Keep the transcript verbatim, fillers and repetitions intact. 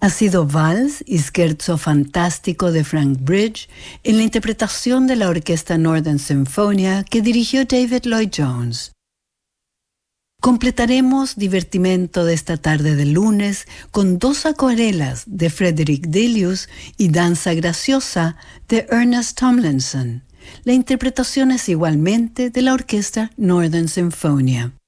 Ha sido Vals y Scherzo Fantástico de Frank Bridge en la interpretación de la orquesta Northern Sinfonia que dirigió David Lloyd Jones. Completaremos divertimento de esta tarde de lunes con dos acuarelas de Frederick Delius y Danza Graciosa de Ernest Tomlinson. La interpretación es igualmente de la orquesta Northern Sinfonia.